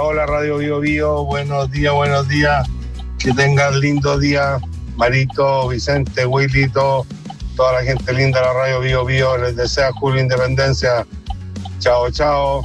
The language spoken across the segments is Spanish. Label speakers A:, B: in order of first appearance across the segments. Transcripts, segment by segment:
A: hola Radio Bio Bio, buenos días. Que tengan lindo día, Marito, Vicente, Willito, toda la gente linda de la Radio Bio Bio. Les desea Julio Independencia. Chao.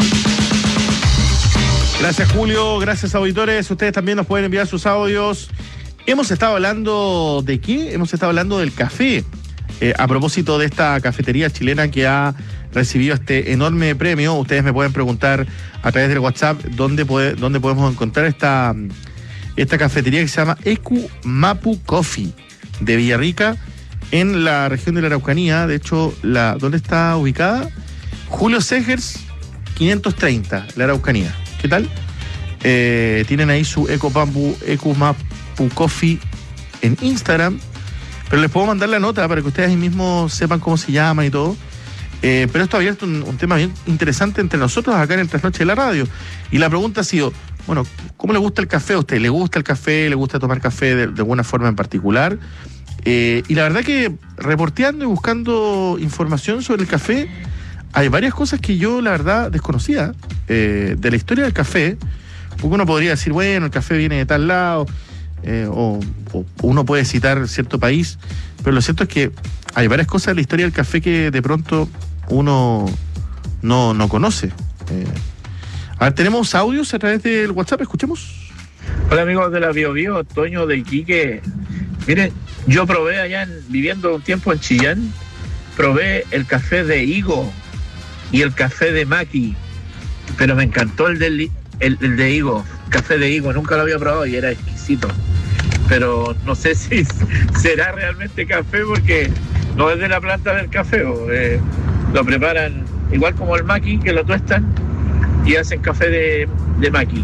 B: Gracias, Julio. Gracias, auditores. Ustedes también nos pueden enviar sus audios. Hemos estado hablando ¿de qué? Hemos estado hablando del café. A propósito de esta cafetería chilena que ha recibido este enorme premio, ustedes me pueden preguntar a través del WhatsApp dónde podemos encontrar esta cafetería que se llama Ecu Mapu Coffee de Villarrica, en la región de la Araucanía. De hecho, ¿dónde está ubicada? Julio Segers 530, la Araucanía. ¿Qué tal? Tienen ahí su Ecu Mapu Coffee en Instagram. Pero les puedo mandar la nota para que ustedes ahí mismos sepan cómo se llama y todo. Pero esto ha abierto un tema bien interesante entre nosotros acá en el Trasnoche de la Radio. Y la pregunta ha sido, bueno, ¿cómo le gusta el café a usted? ¿Le gusta el café? ¿Le gusta tomar café de alguna forma en particular? Y la verdad que reporteando y buscando información sobre el café, hay varias cosas que yo la verdad desconocía de la historia del café. Porque uno podría decir, bueno, el café viene de tal lado, o uno puede citar cierto país, pero lo cierto es que hay varias cosas de la historia del café que de pronto uno no conoce. A ver, tenemos audios a través del WhatsApp, escuchemos.
C: Hola amigos de la Bio Bio, Toño de Iquique. Miren, yo probé allá, viviendo un tiempo en Chillán, probé el café de higo y el café de maqui, pero me encantó el de higo, café de higo, nunca lo había probado y era exquisito. Pero no sé si será realmente café porque no es de la planta del café, lo preparan igual como el maqui, que lo tuestan y hacen café de maqui.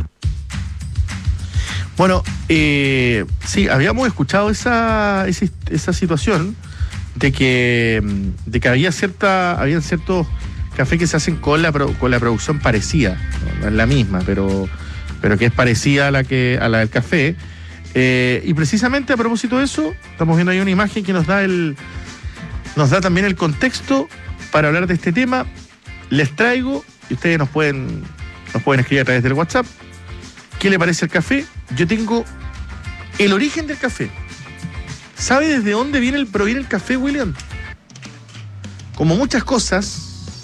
B: Bueno, sí, habíamos escuchado esa situación de que habían ciertos cafés que se hacen con la producción parecida, no es la misma, pero que es parecida a la del café. Y precisamente a propósito de eso, estamos viendo ahí una imagen que nos da también el contexto para hablar de este tema. Les traigo, y ustedes nos pueden escribir a través del WhatsApp, ¿qué le parece el café? Yo tengo el origen del café. ¿Sabe desde dónde proviene el café, William? Como muchas cosas,